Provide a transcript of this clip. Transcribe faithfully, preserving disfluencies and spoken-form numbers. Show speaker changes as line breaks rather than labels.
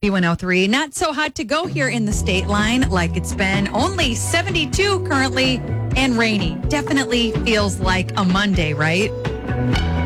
B one oh three, not so hot to go here in the state line like it's been. Only seventy-two currently and rainy. Definitely feels like a Monday, right?